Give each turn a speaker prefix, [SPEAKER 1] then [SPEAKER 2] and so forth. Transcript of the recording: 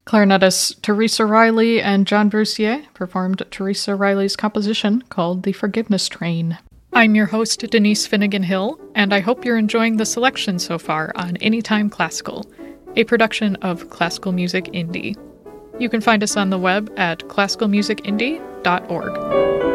[SPEAKER 1] Clarinetists Teresa Riley and John Brussier performed Teresa Riley's composition called The Forgiveness Train. I'm your host, Denise Finnegan Hill, and I hope you're enjoying the selection so far on Anytime Classical, a production of Classical Music Indie. You can find us on the web at classicalmusicindie.org.